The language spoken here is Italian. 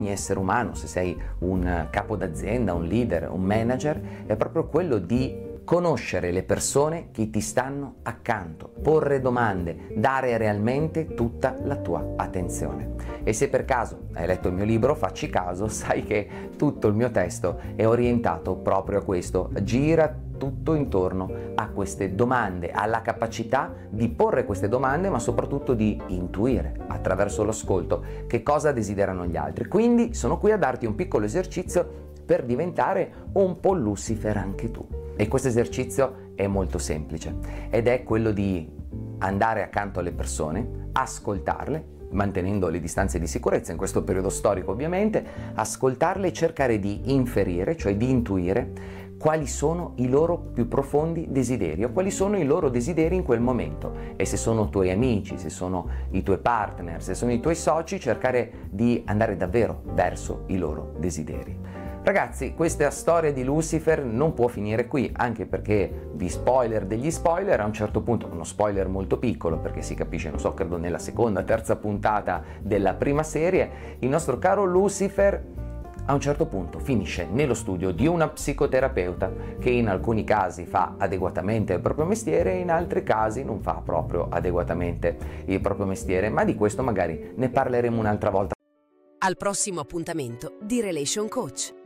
essere umano, se sei un capo d'azienda, un leader, un manager, è proprio quello di conoscere le persone che ti stanno accanto, porre domande, dare realmente tutta la tua attenzione. E se per caso hai letto il mio libro, facci caso, sai che tutto il mio testo è orientato proprio a questo, gira tutto intorno a queste domande, alla capacità di porre queste domande, ma soprattutto di intuire attraverso l'ascolto che cosa desiderano gli altri. Quindi sono qui a darti un piccolo esercizio per diventare un po' Lucifer anche tu. E questo esercizio è molto semplice ed è quello di andare accanto alle persone, ascoltarle, mantenendo le distanze di sicurezza in questo periodo storico ovviamente, ascoltarle e cercare di inferire, cioè di intuire quali sono i loro più profondi desideri o quali sono i loro desideri in quel momento. E se sono tuoi amici, se sono i tuoi partner, se sono i tuoi soci, cercare di andare davvero verso i loro desideri. Ragazzi, questa storia di Lucifer non può finire qui, anche perché vi spoiler degli spoiler, a un certo punto, uno spoiler molto piccolo, perché si capisce, non so, credo nella seconda, terza puntata della prima serie, il nostro caro Lucifer a un certo punto finisce nello studio di una psicoterapeuta che in alcuni casi fa adeguatamente il proprio mestiere e in altri casi non fa proprio adeguatamente il proprio mestiere, ma di questo magari ne parleremo un'altra volta. Al prossimo appuntamento di Relation Coach.